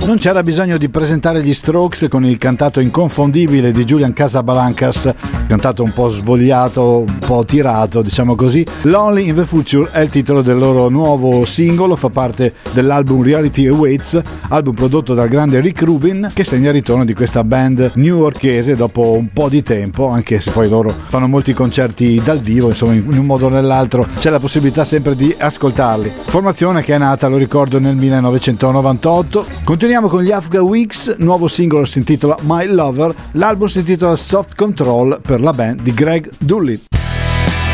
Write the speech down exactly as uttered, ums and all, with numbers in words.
Non c'era bisogno di presentare gli Strokes con il cantato inconfondibile di Julian Casablancas, cantato un po' svogliato, un po' tirato, diciamo così. Lonely in the Future è il titolo del loro nuovo singolo, fa parte dell'album Reality Awaits, album prodotto dal grande Rick Rubin, che segna il ritorno di questa band newyorkese dopo un po' di tempo, anche se poi loro fanno molti concerti dal vivo, insomma in un modo o nell'altro c'è la possibilità sempre di ascoltarli. Formazione che è nata, lo ricordo, nel millenovecentonovantotto. Continuiamo con gli Afghan Wigs, nuovo singolo si intitola My Lover, l'album si intitola Soft Control per la band di Greg Dulli.